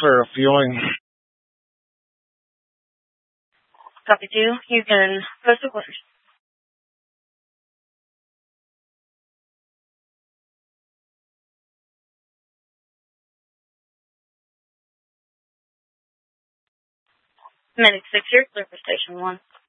for refueling. Copy 2. You can post the orders. Medic 6 here, clear for Station 1.